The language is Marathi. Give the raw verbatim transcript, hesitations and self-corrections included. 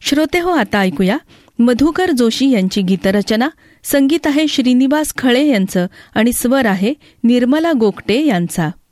श्रोते हो, आता ऐकूया मधुकर जोशी यांची गीतरचना. संगीत आहे श्रीनिवास खळे यांचं आणि स्वर आहे निर्मला गोगटे यांचा.